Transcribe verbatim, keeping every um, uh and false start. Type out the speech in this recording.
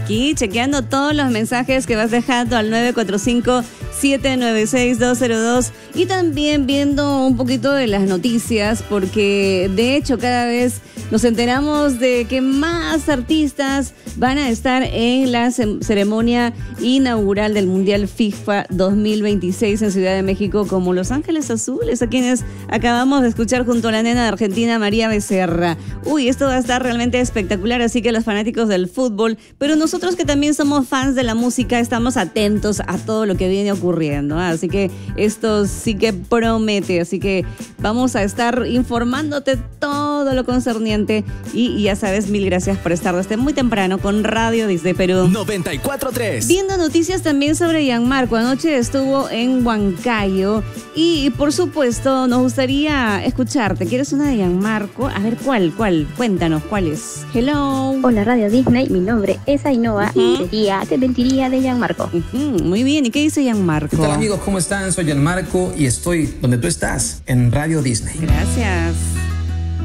aquí chequeando todos los mensajes que vas dejando al nueve cuatro cinco, siete nueve seis, dos cero dos y también viendo un poquito de las noticias, porque de hecho cada vez nos enteramos de que más artistas van a estar en la ceremonia inaugural del Mundial FIFA dos mil veintiséis en Ciudad de México, como Los Ángeles Azules, a quienes acabamos de escuchar junto a la nena de Argentina, María Becerra. Uy, esto va a estar realmente espectacular, así que los fanáticos del fútbol, pero nosotros que también somos fans de la música, estamos atentos a todo lo que viene ocurriendo, ¿eh? Así que esto sí que promete, así que vamos a estar informándote todo lo concerniente y, y ya sabes, mil gracias por estar desde muy temprano con Radio Disney Perú noventa y cuatro punto tres. Viendo noticias también sobre Gianmarco. Anoche estuvo en Huancayo y por supuesto nos gustaría escucharte. ¿Quieres una de Gianmarco? A ver, ¿cuál? ¿Cuál? Cuéntanos, ¿cuál es? Hello. Hola Radio Disney, mi nombre es Ainhoa uh-huh. y sería Te mentiría de Gianmarco. Uh-huh. Muy bien, ¿y qué dice Gianmarco? ¿Qué tal amigos? ¿Cómo están? Soy Gianmarco y estoy donde tú estás, en Radio Disney. Gracias.